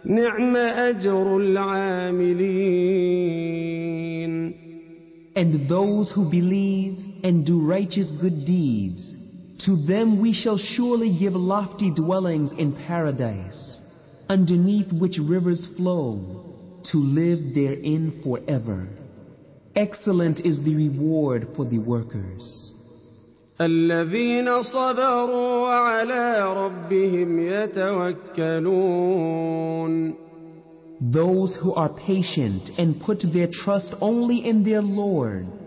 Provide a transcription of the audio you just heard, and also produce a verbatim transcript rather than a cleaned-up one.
نعم أجر العاملين. And those who believe and do righteous good deeds, to them we shall surely give lofty dwellings in paradise, underneath which rivers flow, to live therein forever. Excellent is the reward for the workers. الذين صبروا وعلى ربهم يتوكلون. Those who are patient and put their trust only in their Lord,